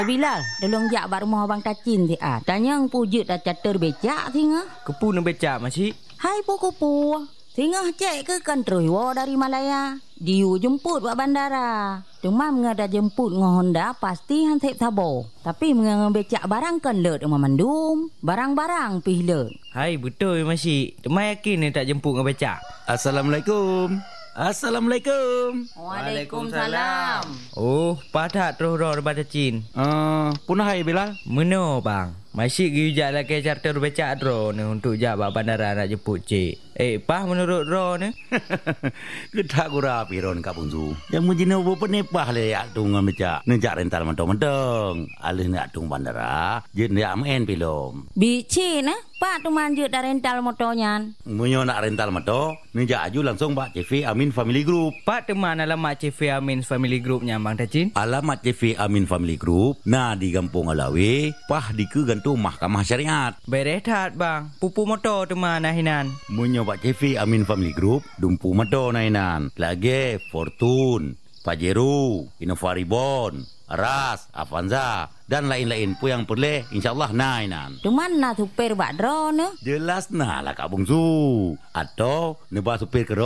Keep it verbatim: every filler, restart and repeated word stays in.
Bilal, tolong jak bak rumah abang Tacin ti ah. Tanya ang pujut dah catur becak tinga. Kepu nak becak masih? Hai puku-pu. Tinga cek ke kantroi wo dari Malaya. Diu jemput buat bandara. Cuma mengada jemput ngah Honda pasti han tep tabo. Tapi mengada becak barang kan lut rumah mandum. Barang-barang pih lut. Hai betul masih. Cuma yakin ni tak jemput ngah becak. Assalamualaikum. Assalamualaikum. Waalaikumsalam. Oh, padat terus roh daripada Cin. Uh, punah hai Bilal. Meno bang. Masih gi jak lah ke charter becak ro ni untuk jak bak bandara nak jemput cik. Eh, pah menurut ro ni? Kedak gura piron Kak Bungsu. Yang mujina bo penepah le yak tung becak. Nejak rental mentong-mentong. Alih nak tung bandara, je nak main pilom. Bici nah, Pak tu manjut dah rental motornya. Munyo nak rental motor, nejak aju langsung Pak C V Amin Family Group. Pak teman alamat C V Amin Family Groupnya bang Tacin. Alamat C V Amin Family Group, nah di Kampung Alawi, pah di ke gantung Mahkamah Syariat. Berehat bang, pupu motor teman nahinan. Munyo Pak C V Amin Family Group, dumpu motor nahinan. Lagi Fortune, Pajero, Innova Reborn, Ras, Avanza dan lain-lain pun yang boleh insyaallah nainan. Cuman nak supir bak drone. Jelas nah lah Kak Bungsu. Atau nebah supir ke